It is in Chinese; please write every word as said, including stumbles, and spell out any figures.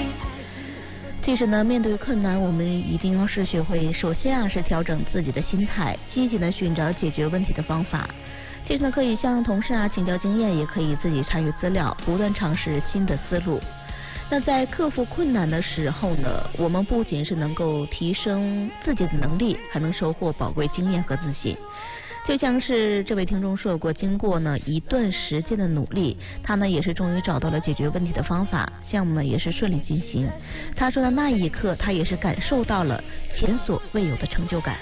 其实呢，面对困难，我们一定要是学会，首先啊是调整自己的心态，积极的寻找解决问题的方法。其实呢，可以向同事啊请教经验，也可以自己查阅资料，不断尝试新的思路。那在克服困难的时候呢，我们不仅是能够提升自己的能力，还能收获宝贵经验和自信。就像是这位听众说过，经过呢一段时间的努力，他呢也是终于找到了解决问题的方法，项目呢也是顺利进行。他说的那一刻，他也是感受到了前所未有的成就感。